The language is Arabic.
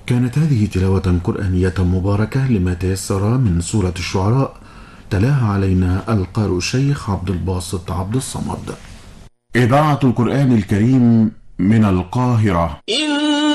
كانت هذه تلاوة قرآنية مباركة لما تيسر من سورة الشعراء، تلاها علينا القارئ الشيخ عبد الباسط عبد الصمد. إذاعة القرآن الكريم من القاهرة.